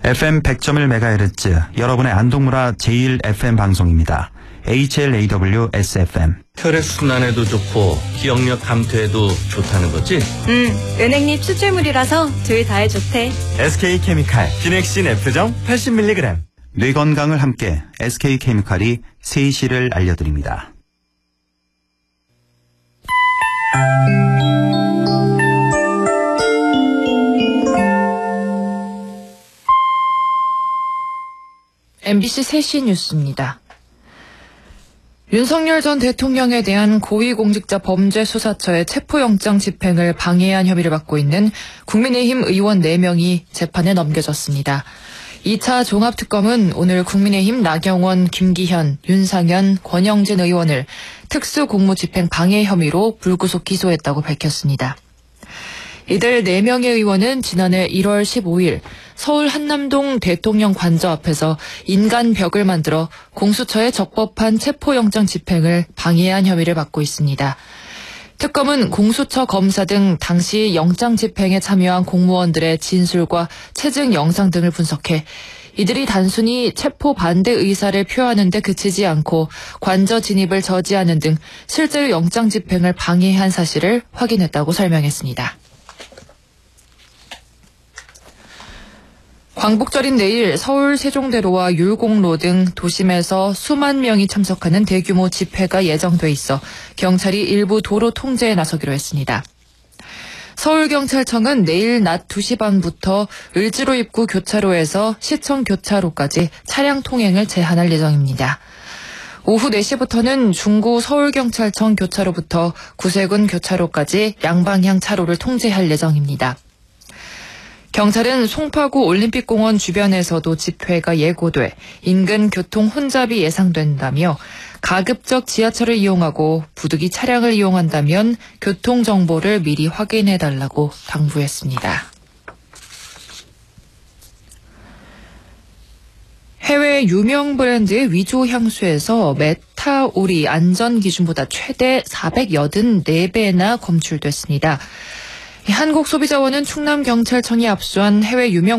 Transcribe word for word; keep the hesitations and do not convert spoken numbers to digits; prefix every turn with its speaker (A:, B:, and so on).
A: 에프엠 백 점 일 메가헤르츠 여러분의 안동무라 제일 에프엠 방송입니다. 에이치엘에이더블유-에스에프엠.
B: 혈액순환에도 좋고 기억력 감퇴에도 좋다는 거지?
C: 응, 은행잎 추출물이라서 둘 다에 좋대.
D: 에스케이케미칼 비넥신 F정 팔십 밀리그램.
A: 뇌 건강을 함께 에스케이케미칼이 세이시를 알려드립니다.
E: 엠비씨 세 시 뉴스입니다. 윤석열 전 대통령에 대한 고위공직자 범죄수사처의 체포영장 집행을 방해한 혐의를 받고 있는 국민의힘 의원 네 명이 재판에 넘겨졌습니다. 이 차 종합특검은 오늘 국민의힘 나경원, 김기현, 윤상현, 권영진 의원을 특수공무집행 방해 혐의로 불구속 기소했다고 밝혔습니다. 이들 네 명의 의원은 지난해 일월 십오일 서울 한남동 대통령 관저 앞에서 인간벽을 만들어 공수처의 적법한 체포영장 집행을 방해한 혐의를 받고 있습니다. 특검은 공수처 검사 등 당시 영장 집행에 참여한 공무원들의 진술과 체증 영상 등을 분석해 이들이 단순히 체포 반대 의사를 표하는 데 그치지 않고 관저 진입을 저지하는 등 실제로 영장 집행을 방해한 사실을 확인했다고 설명했습니다. 광복절인 내일 서울 세종대로와 율곡로 등 도심에서 수만 명이 참석하는 대규모 집회가 예정돼 있어 경찰이 일부 도로 통제에 나서기로 했습니다. 서울경찰청은 내일 낮 두 시 반부터 을지로 입구 교차로에서 시청 교차로까지 차량 통행을 제한할 예정입니다. 오후 네 시부터는 중구 서울경찰청 교차로부터 구세군 교차로까지 양방향 차로를 통제할 예정입니다. 경찰은 송파구 올림픽공원 주변에서도 집회가 예고돼 인근 교통 혼잡이 예상된다며 가급적 지하철을 이용하고 부득이 차량을 이용한다면 교통정보를 미리 확인해달라고 당부했습니다. 해외 유명 브랜드의 위조 향수에서 메타올이 안전기준보다 최대 사백팔십사 배나 검출됐습니다. 한국소비자원은 충남경찰청이 압수한 해외 유명